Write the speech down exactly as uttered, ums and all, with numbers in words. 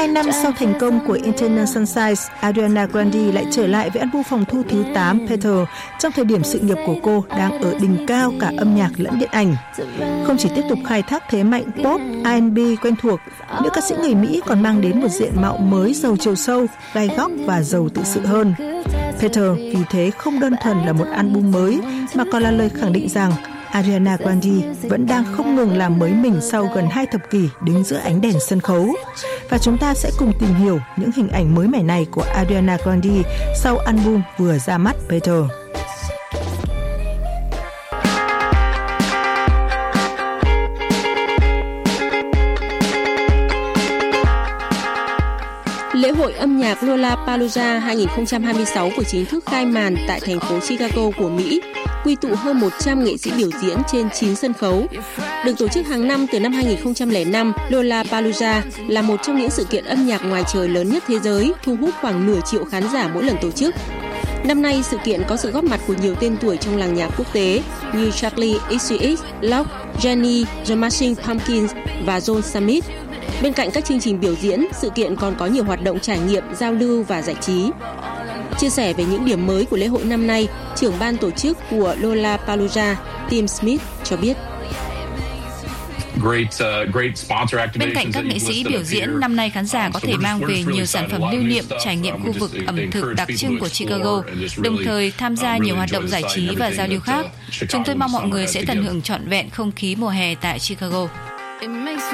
Hai năm sau thành công của Eternal Sunshine, Ariana Grande lại trở lại với album phòng thu thứ tám Peter trong thời điểm sự nghiệp của cô đang ở đỉnh cao cả âm nhạc lẫn điện ảnh. Không chỉ tiếp tục khai thác thế mạnh pop, R and B quen thuộc, nữ ca sĩ người Mỹ còn mang đến một diện mạo mới giàu chiều sâu, gai góc và giàu tự sự hơn. Peter vì thế không đơn thuần là một album mới mà còn là lời khẳng định rằng Ariana Grande vẫn đang không ngừng làm mới mình sau gần hai thập kỷ đứng giữa ánh đèn sân khấu. Và chúng ta sẽ cùng tìm hiểu những hình ảnh mới mẻ này của Ariana Grande sau album vừa ra mắt Peter. Lễ hội âm nhạc Lollapalooza hai không hai sáu vừa chính thức khai màn tại thành phố Chicago của Mỹ, quy tụ hơn một trăm nghệ sĩ biểu diễn trên chín sân khấu. Được tổ chức hàng năm từ năm hai không không năm, Lollapalooza là một trong những sự kiện âm nhạc ngoài trời lớn nhất thế giới, thu hút khoảng nửa triệu khán giả mỗi lần tổ chức. Năm nay, sự kiện có sự góp mặt của nhiều tên tuổi trong làng nhạc quốc tế như Charlie ích xê ích, Locke, Jenny, The Smashing Pumpkins và John Smith. Bên cạnh các chương trình biểu diễn, sự kiện còn có nhiều hoạt động trải nghiệm, giao lưu và giải trí. Chia sẻ về những điểm mới của lễ hội năm nay, trưởng ban tổ chức của Lollapalooza, Tim Smith cho biết. Bên cạnh các nghệ sĩ biểu diễn, năm nay khán giả có thể mang về nhiều sản phẩm lưu niệm, trải nghiệm khu vực ẩm thực đặc trưng của Chicago, đồng thời tham gia nhiều hoạt động giải trí và giao lưu khác. Chúng tôi mong mọi người sẽ tận hưởng trọn vẹn không khí mùa hè tại Chicago.